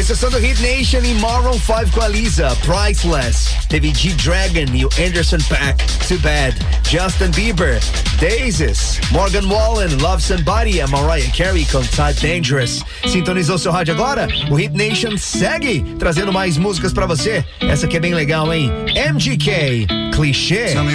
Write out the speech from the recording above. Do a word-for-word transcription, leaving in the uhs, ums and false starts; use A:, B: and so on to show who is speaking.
A: Estação do Hit Nation e Maroon five com a Lisa, Priceless. Teve G-Dragon e o Anderson .Paak, Too Bad. Justin Bieber, Daisies. Morgan Wallen, Love Somebody. A Mariah Carey com Type Dangerous. Sintonizou seu rádio agora? O Hit Nation segue trazendo mais músicas pra você. Essa aqui é bem legal, hein? M G K, Clichê.